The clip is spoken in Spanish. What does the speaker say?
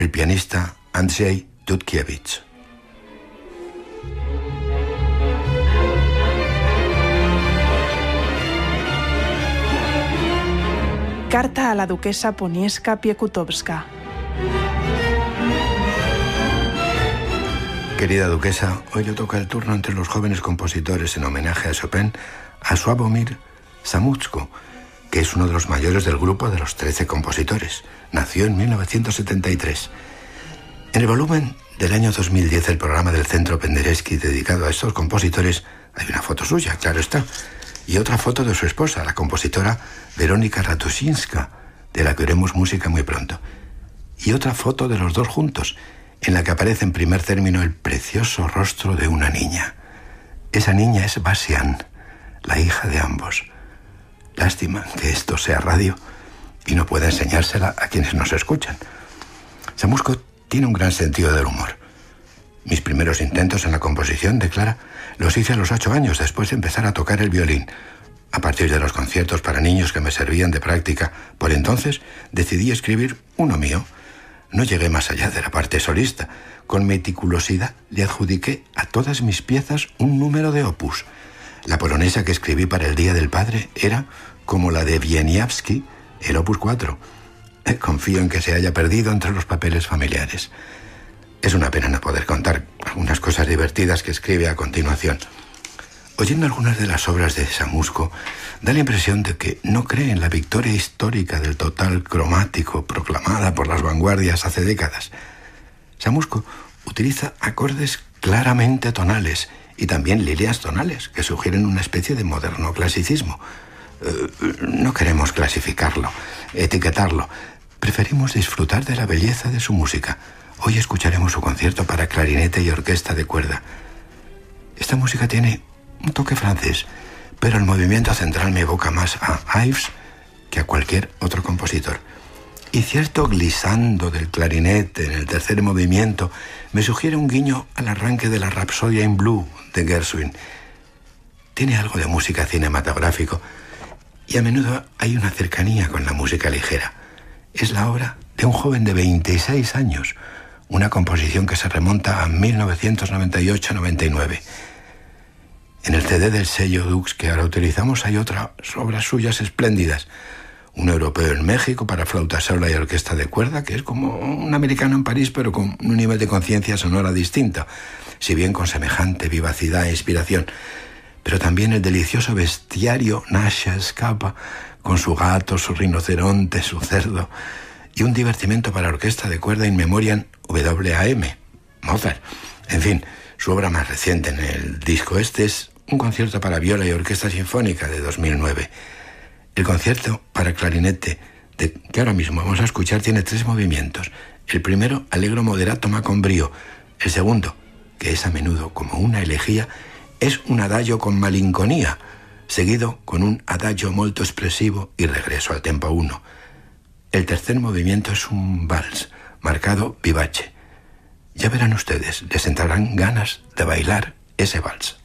el pianista Andrzej Dudkiewicz. Carta a la duquesa Poniewska Piekutowska. Querida duquesa, hoy le toca el turno entre los jóvenes compositores en homenaje a Chopin a Sławomir Samuczko, que es uno de los mayores del grupo de los 13 compositores. Nació en 1973. En el volumen del año 2010 del programa del Centro Penderecki dedicado a estos compositores hay una foto suya, claro está, y otra foto de su esposa, la compositora Weronika Ratuszyńska, de la que oiremos música muy pronto. Y otra foto de los dos juntos, en la que aparece en primer término el precioso rostro de una niña. Esa niña es Bastian, la hija de ambos. Lástima que esto sea radio y no pueda enseñársela a quienes nos escuchan. Samuczko tiene un gran sentido del humor. Mis primeros intentos en la composición, declara, los hice a los 8 años después de empezar a tocar el violín. A partir de los conciertos para niños que me servían de práctica, por entonces decidí escribir uno mío. No llegué más allá de la parte solista. Con meticulosidad le adjudiqué a todas mis piezas un número de opus. La polonesa que escribí para el Día del Padre era, como la de Wieniawski, el opus 4. Confío en que se haya perdido entre los papeles familiares. Es una pena no poder contar algunas cosas divertidas que escribe a continuación. Oyendo algunas de las obras de Samuczko, da la impresión de que no cree en la victoria histórica del total cromático proclamada por las vanguardias hace décadas. Samuczko utiliza acordes claramente tonales y también líneas tonales que sugieren una especie de moderno clasicismo. No queremos clasificarlo, etiquetarlo. Preferimos disfrutar de la belleza de su música. Hoy escucharemos su concierto para clarinete y orquesta de cuerda. Esta música tiene un toque francés, pero el movimiento central me evoca más a Ives que a cualquier otro compositor. Y cierto glissando del clarinete en el tercer movimiento me sugiere un guiño al arranque de la Rapsodia in Blue de Gershwin. Tiene algo de música cinematográfico y a menudo hay una cercanía con la música ligera. Es la obra de un joven de 26 años, una composición que se remonta a 1998-99. En el CD del sello Dux que ahora utilizamos hay otras obras suyas espléndidas. Un europeo en México para flauta sola y orquesta de cuerda, que es como un americano en París, pero con un nivel de conciencia sonora distinto, si bien con semejante vivacidad e inspiración. Pero también el delicioso bestiario Nasha Scapa, con su gato, su rinoceronte, su cerdo, y un divertimento para orquesta de cuerda in memoriam WAM, Mozart. En fin, su obra más reciente en el disco este es un concierto para viola y orquesta sinfónica de 2009. El concierto para clarinete que ahora mismo vamos a escuchar tiene 3 movimientos. El primero, allegro moderato ma con brío. El segundo, que es a menudo como una elegía, es un adagio con malinconía, seguido con un adagio molto espresivo y regreso al tempo 1. El tercer movimiento es un vals, marcado vivace. Ya verán ustedes, les entrarán ganas de bailar ese vals.